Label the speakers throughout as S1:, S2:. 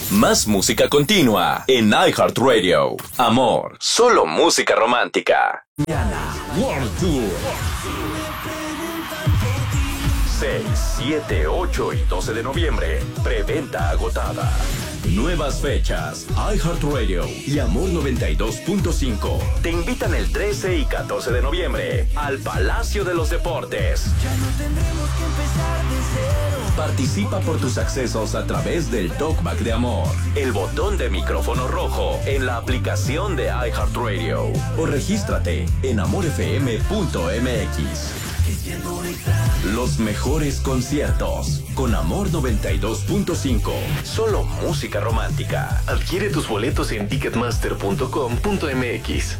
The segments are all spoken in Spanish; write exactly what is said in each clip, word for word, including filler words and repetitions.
S1: Más música continua en iHeartRadio. Amor, solo música romántica. World Tour. seis, siete, ocho y doce de noviembre. Preventa agotada. Nuevas fechas. iHeartRadio y Amor noventa y dos punto cinco te invitan el trece y catorce de noviembre al Palacio de los Deportes.
S2: Ya no tendremos que empezar de cero.
S1: Participa por tus accesos a través del Talkback de Amor, el botón de micrófono rojo en la aplicación de iHeartRadio o regístrate en amor f m punto m x. Los mejores conciertos con Amor noventa y dos punto cinco. Solo música romántica.
S3: Adquiere tus boletos en ticketmaster punto com punto m x.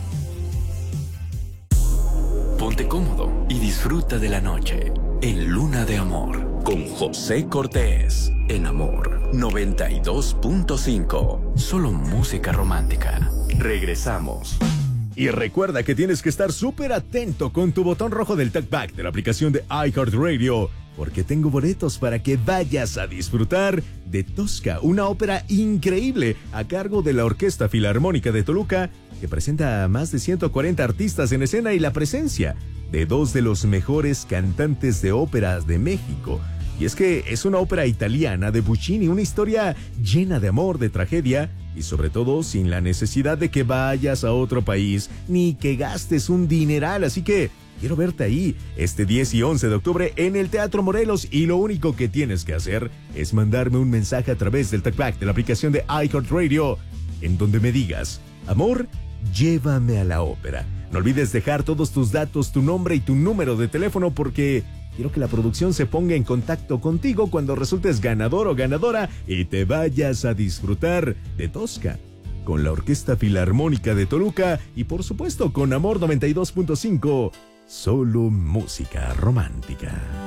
S1: Ponte cómodo y disfruta de la noche en Luna de Amor con José Cortés en Amor noventa y dos punto cinco. Solo música romántica. Regresamos.
S4: Y recuerda que tienes que estar súper atento con tu botón rojo del Talkback de la aplicación de iHeartRadio, porque tengo boletos para que vayas a disfrutar de Tosca, una ópera increíble a cargo de la Orquesta Filarmónica de Toluca, que presenta a más de ciento cuarenta artistas en escena y la presencia de dos de los mejores cantantes de óperas de México. Y es que es una ópera italiana de Puccini, una historia llena de amor, de tragedia y sobre todo sin la necesidad de que vayas a otro país ni que gastes un dineral. Así que quiero verte ahí este diez y once de octubre en el Teatro Morelos, y lo único que tienes que hacer es mandarme un mensaje a través del Talkback de la aplicación de iHeartRadio en donde me digas: amor, llévame a la ópera. No olvides dejar todos tus datos, tu nombre y tu número de teléfono, porque quiero que la producción se ponga en contacto contigo cuando resultes ganador o ganadora y te vayas a disfrutar de Tosca con la Orquesta Filarmónica de Toluca y por supuesto con Amor noventa y dos punto cinco. Solo música romántica.